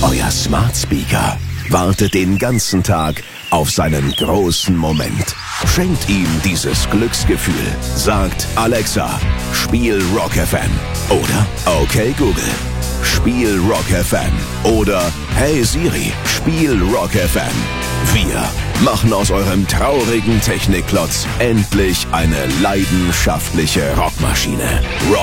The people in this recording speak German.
Euer Smart Speaker wartet den ganzen Tag auf seinen großen Moment. Schenkt ihm dieses Glücksgefühl. Sagt Alexa, spiel Rock FM. Oder okay Google, spiel Rock FM. Oder hey Siri, spiel Rock FM. Wir machen aus eurem traurigen Technikklotz endlich eine leidenschaftliche Rockmaschine. Rock